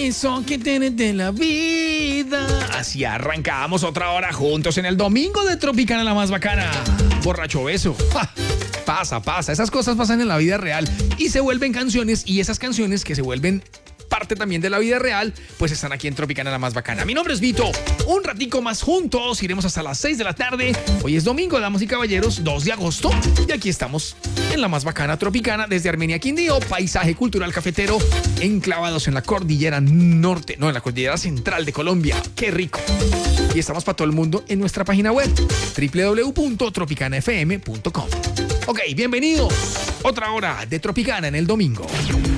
eso que tienes de la vida. Así arrancamos otra hora juntos en el domingo de Tropicana, la más bacana. Borracho beso. ¡Ja! Pasa. Esas cosas pasan en la vida real y se vuelven canciones, y esas canciones que se vuelven parte también de la vida real, pues están aquí en Tropicana, la más bacana. Mi nombre es Vito. Un ratico más juntos, iremos hasta las 6 de la tarde. Hoy es domingo, damas y caballeros, 2 de agosto. Y aquí estamos en la más bacana Tropicana, desde Armenia, Quindío, paisaje cultural cafetero, enclavados en la cordillera norte, no, en la cordillera central de Colombia. ¡Qué rico! Y estamos para todo el mundo en nuestra página web, www.tropicanafm.com. Ok, bienvenidos. Otra hora de Tropicana en el domingo.